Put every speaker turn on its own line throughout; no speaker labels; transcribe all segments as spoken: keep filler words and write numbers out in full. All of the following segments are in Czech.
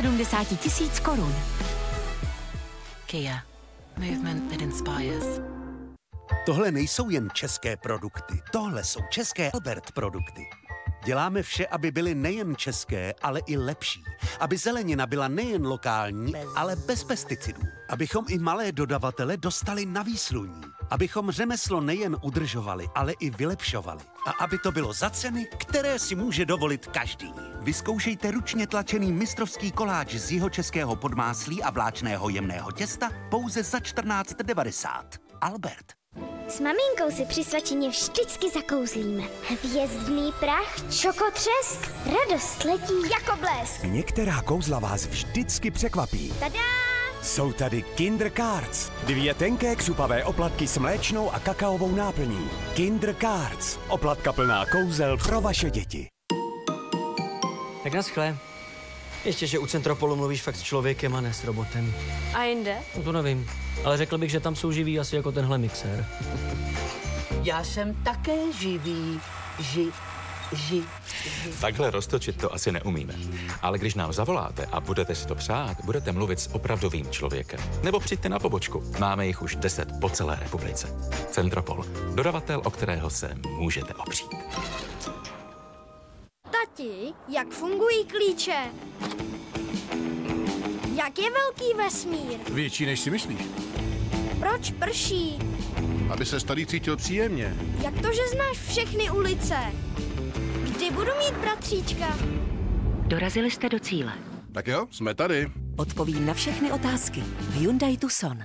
sedmdesát tisíc korun.
Kia. Movement that inspires.
Tohle nejsou jen české produkty, tohle jsou české Albert produkty. Děláme vše, aby byly nejen české, ale i lepší. Aby zelenina byla nejen lokální, bez... ale bez pesticidů. Abychom i malé dodavatele dostali na výsluní. Abychom řemeslo nejen udržovali, ale i vylepšovali. A aby to bylo za ceny, které si může dovolit každý. Vyzkoušejte ručně tlačený mistrovský koláč z jihočeského podmáslí a vláčného jemného těsta pouze za čtrnáct devadesát. Albert.
S maminkou si při svačině vždycky zakouzlíme. Hvězdný prach, čokotřesk, radost letí jako blesk.
Některá kouzla vás vždycky překvapí.
Tada!
Jsou tady Kinder Cards. Dvě tenké křupavé oplatky s mléčnou a kakaovou náplní. Kinder Cards. Oplatka plná kouzel pro vaše děti.
Tak naschle. Ještě, že u Centropolu mluvíš fakt s člověkem a ne s robotem.
A jinde?
No to nevím, ale řekl bych, že tam jsou živí asi jako tenhle mixér.
Já jsem také živý. Ži, ži, ži.
Takhle roztočit to asi neumíme. Ale když nám zavoláte a budete si to přát, budete mluvit s opravdovým člověkem. Nebo přijďte na pobočku. Máme jich už deset po celé republice. Centropol. Dodavatel, o kterého se můžete opřít.
Tati, jak fungují klíče? Jak je velký vesmír?
Větší, než si myslíš.
Proč prší?
Aby se tady cítil příjemně.
Jak to, že znáš všechny ulice? Kdy budu mít bratříčka?
Dorazili jste do cíle.
Tak jo, jsme tady.
Odpoví na všechny otázky Hyundai Tucson.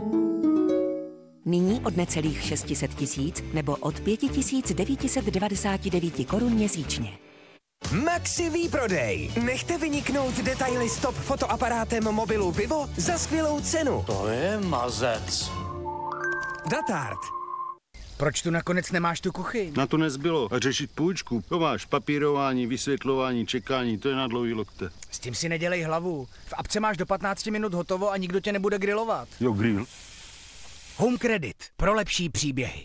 Nyní od necelých šest set tisíc nebo od pět tisíc devět set devadesát devět korun měsíčně.
Maxi výprodej. Nechte vyniknout detaily s top fotoaparátem mobilu Vivo za skvělou cenu.
To je mazec.
Datard.
Proč tu nakonec nemáš tu kuchyň?
Na to nezbylo. A řešit půjčku. To máš papírování, vysvětlování, čekání, to je na dlouhý lokte.
S tím si nedělej hlavu. V apce máš do patnácti minut hotovo a nikdo tě nebude grilovat.
Jo, grill.
Home Credit. Pro lepší příběhy.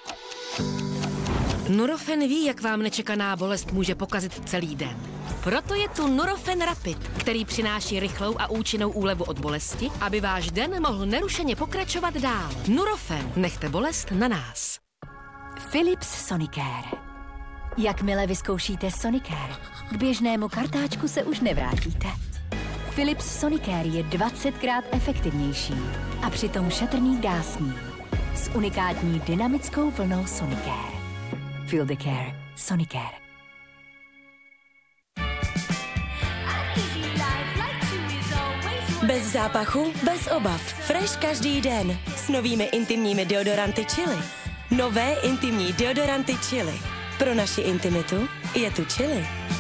Nurofen ví, jak vám nečekaná bolest může pokazit celý den. Proto je tu Nurofen Rapid, který přináší rychlou a účinnou úlevu od bolesti, aby váš den mohl nerušeně pokračovat dál. Nurofen, nechte bolest na nás.
Philips Sonicare. Jakmile vyzkoušíte Sonicare, k běžnému kartáčku se už nevrátíte. Philips Sonicare je dvacetkrát efektivnější a přitom šetrný gásní. S unikátní dynamickou vlnou Sonicare. Feel the care. Sonicare.
Bez zápachu, bez obav. Fresh každý den. S novými intimními deodoranty Chili. Nové intimní deodoranty Chili. Pro naši intimitu je tu Chili.